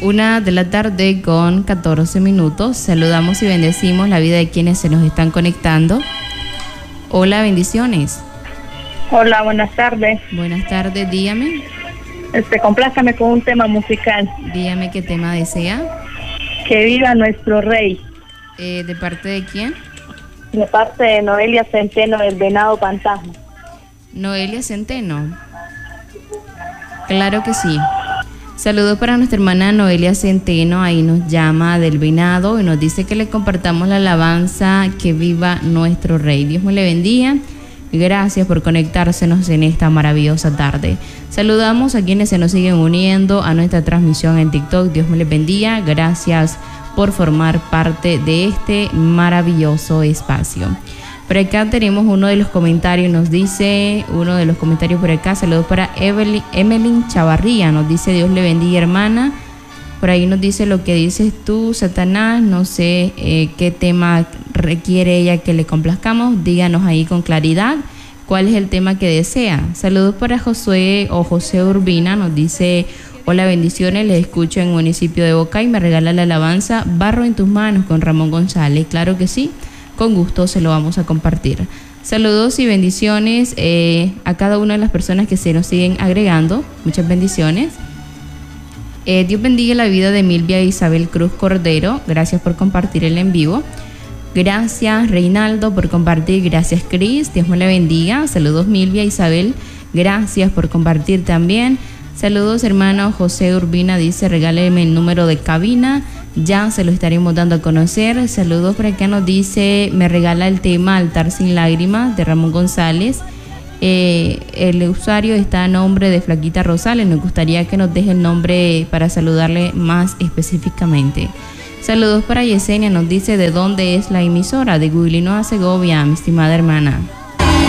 1:00 con 14 minutos. Saludamos y bendecimos la vida de quienes se nos están conectando. Hola, bendiciones. Hola, buenas tardes. Buenas tardes, dígame. Complázcame con un tema musical. Dígame qué tema desea. Que viva nuestro rey. ¿De parte de quién? De parte de Noelia Centeno del Venado Fantasma. Noelia Centeno. Claro que sí. Saludos para nuestra hermana Noelia Centeno, ahí nos llama del Venado y nos dice que le compartamos la alabanza Que viva nuestro rey. Dios me le bendiga. Gracias por conectársenos en esta maravillosa tarde. Saludamos a quienes se nos siguen uniendo a nuestra transmisión en TikTok. Dios me les bendiga. Gracias por formar parte de este maravilloso espacio. Por acá tenemos uno de los comentarios, nos dice, uno de los comentarios por acá, saludos para Evelyn Chavarría, nos dice Dios le bendiga hermana. Por ahí nos dice lo que dices tú, Satanás, no sé qué tema requiere ella que le complazcamos, díganos ahí con claridad cuál es el tema que desea. Saludos para José Urbina, nos dice, hola bendiciones, les escucho en el municipio de Boca y me regala la alabanza Barro en tus manos con Ramón González. Claro que sí, con gusto se lo vamos a compartir. Saludos y bendiciones a cada una de las personas que se nos siguen agregando. Muchas bendiciones. Dios bendiga la vida de Milvia Isabel Cruz Cordero. Gracias por compartir el en vivo. Gracias Reinaldo por compartir. Gracias Cris. Dios me la bendiga. Saludos Milvia Isabel. Gracias por compartir también. Saludos hermano José Urbina. Dice regáleme el número de cabina. Ya se lo estaremos dando a conocer. Saludos por acá nos dice me regala el tema Altar sin lágrimas de Ramón González. El usuario está a nombre de Flaquita Rosales. Nos gustaría que nos deje el nombre para saludarle más específicamente. Saludos para Yesenia, nos dice de dónde es la emisora, de Guilinoa, Segovia, mi estimada hermana.